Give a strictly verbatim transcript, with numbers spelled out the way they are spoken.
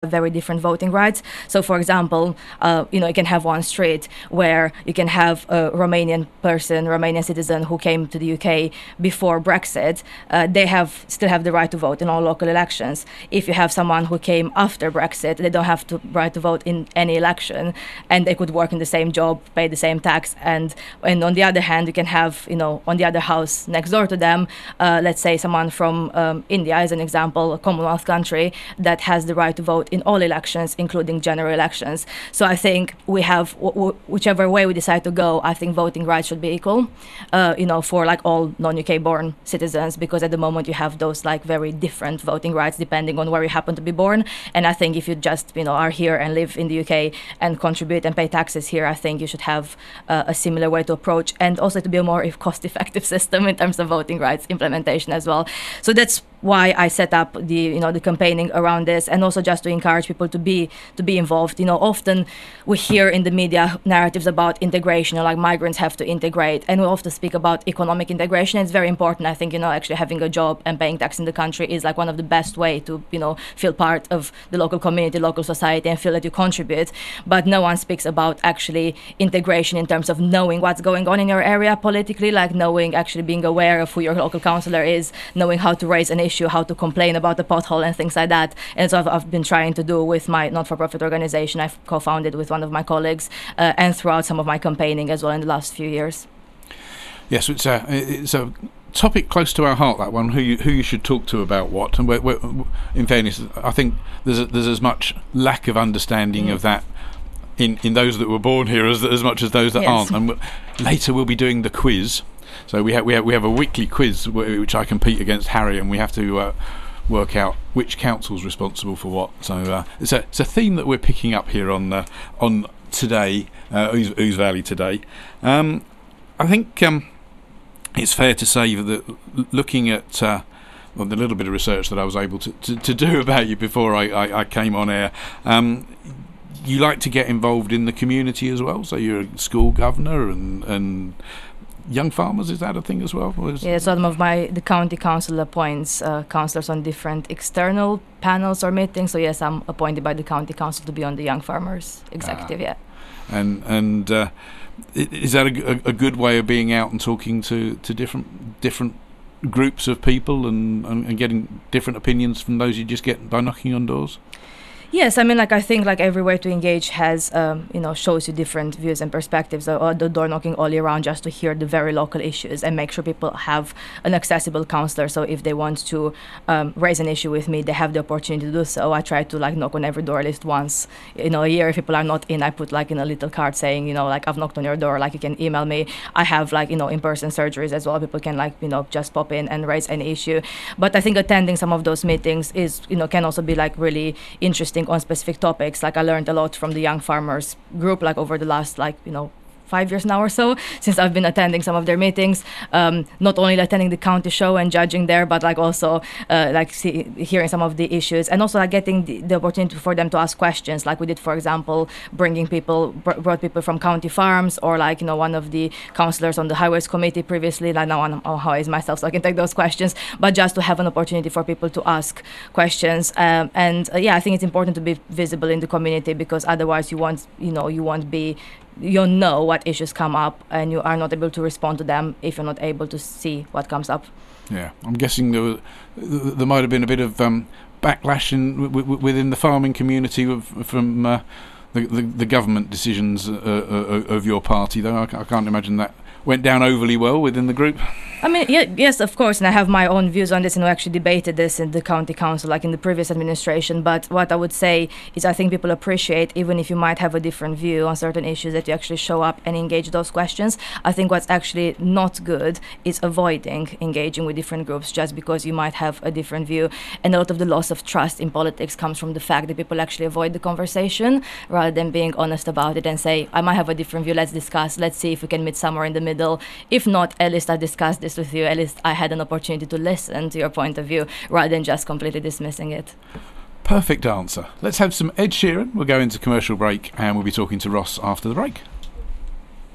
very different voting rights. So, for example, uh, you know, you can have one street where you can have a Romanian person, Romanian citizen who came to the U K before Brexit. Uh, they have still have the right to vote in all local elections. If you have someone who came after Brexit, they don't have the right to vote in any election, and they could work in the same job, pay the same tax. And and on the other hand, you can have, you know, on the other house next door to them, uh, let's say someone from um, India, as an example, a Commonwealth country that has the right to vote in all elections, including general elections. So I think we have, w- w- whichever way we decide to go, I think voting rights should be equal, uh, you know, for like all non-U K born citizens, because at the moment you have those like very different voting rights depending on where you happen to be born. And I think if you just, you know, are here and live in the U K and contribute and pay taxes here, I think you should have uh, a similar way to approach, and also to be a more cost-effective system in terms of voting rights implementation as well. So that's why I set up the, you know, the campaigning around this, and also just to encourage people to be to be involved. You know, often we hear in the media narratives about integration, or like migrants have to integrate, and we often speak about economic integration. It's very important. I think, you know, actually having a job and paying tax in the country is like one of the best way to, you know, feel part of the local community, local society, and feel that you contribute. But no one speaks about actually integration in terms of knowing what's going on in your area politically, like knowing, actually being aware of who your local councillor is, knowing how to raise an issue, how to complain about the pothole and things like that. And so I've, I've been trying to do with my not-for-profit organization I've co-founded with one of my colleagues, uh, and throughout some of my campaigning as well in the last few years. Yes, it's a, it's a topic close to our heart, that one, who you, who you should talk to about what. And we're, we're, in fairness, I think there's a, there's as much lack of understanding mm. of that in, in those that were born here as as much as those that yes. aren't. And w- later we'll be doing the quiz. So we have we have we have a weekly quiz w- which I compete against Harry, and we have to uh, work out which council's responsible for what. So uh, it's a it's a theme that we're picking up here on uh, on today, uh, Ouse, Ouse Valley today. Um, I think um, it's fair to say that looking at uh, well, the little bit of research that I was able to, to, to do about you before I, I, I came on air. Um, you like to get involved in the community as well. So you're a school governor and and. Young farmers, is that a thing as well? Yeah, some of my the county council appoints uh, councillors on different external panels or meetings. So yes, I'm appointed by the county council to be on the young farmers executive. Ah. Yeah, and and uh, is that a, a good way of being out and talking to, to different different groups of people and, and, and getting different opinions from those you just get by knocking on doors? Yes, I mean, like, I think, like, every way to engage has, um, you know, shows you different views and perspectives, or, or the door knocking all year round just to hear the very local issues and make sure people have an accessible counsellor. So if they want to um, raise an issue with me, they have the opportunity to do so. I try to, like, knock on every door at least once, you know, a year. If people are not in, I put, like, in a little card saying, you know, like, I've knocked on your door, like, you can email me. I have, like, you know, in-person surgeries as well. People can, like, you know, just pop in and raise any issue. But I think attending some of those meetings is, you know, can also be, like, really interesting on specific topics. Like, I learned a lot from the young farmers group, like, over the last, like, you know, five years now or so, since I've been attending some of their meetings, um, not only attending the county show and judging there, but like also uh, like see, hearing some of the issues, and also like getting the, the opportunity for them to ask questions, like we did, for example, bringing people, br- brought people from county farms, or like, you know, one of the councillors on the highways committee previously, like now I'm on highways myself, so I can take those questions, but just to have an opportunity for people to ask questions. Um, and uh, yeah, I think it's important to be visible in the community, because otherwise you won't, you know, you won't be you'll know what issues come up, and you are not able to respond to them if you're not able to see what comes up. Yeah, I'm guessing there, was, there might have been a bit of um, backlash in, w- w- within the farming community of, from uh, the, the, the government decisions uh, uh, of your party, though. I, I can't imagine that went down overly well within the group. I mean, yeah, yes, of course, and I have my own views on this, and we actually debated this in the county council, like in the previous administration. But what I would say is, I think people appreciate, even if you might have a different view on certain issues, that you actually show up and engage those questions. I think what's actually not good is avoiding engaging with different groups just because you might have a different view. And a lot of the loss of trust in politics comes from the fact that people actually avoid the conversation rather than being honest about it and say, I might have a different view, let's discuss, let's see if we can meet somewhere in the middle. If not, at least I discussed this with you, at least I had an opportunity to listen to your point of view rather than just completely dismissing it. Perfect answer. Let's have some Ed Sheeran. We'll go into commercial break and we'll be talking to Ross after the break.